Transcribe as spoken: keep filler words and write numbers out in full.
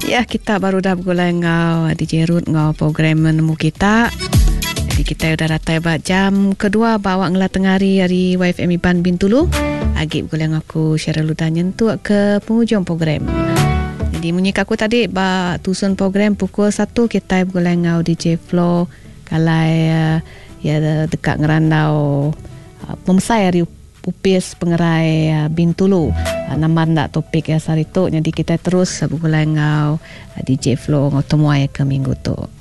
Ya, kita baru dah bergulai ngau D J Ruth ngau program menemu kita. Jadi kita dah ratai buat jam kedua bawa ngelah tengari hari Y F M Iban Bintulu. Agik bergulai ngaku Syarul Ludan nyentuh ke penghujung program. Jadi munyi aku tadi ba tusun program pukul satu kita bergulai ngau D J Flo kalai uh, ya dekat ngerandau uh, pemesai hari Upis pengerai uh, Bintulu. Uh, nama ndak topik ya sari tu. Jadi kita terus bergulai ngau uh, D J Flo ngau temuai ke minggu tu.